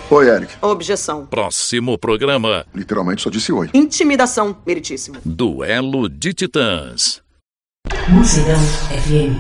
Oi, Eric. Objeção. Próximo programa. Literalmente só disse oi. Intimidação, meritíssimo. Duelo de Titãs. Musidão FM.